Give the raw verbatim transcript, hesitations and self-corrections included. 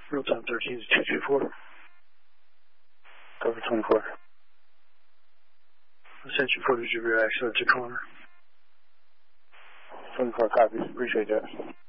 Real time thirteen is two two four. Cover twenty-four. I sent you footage of your accident to Connor. twenty-four copies. Appreciate that.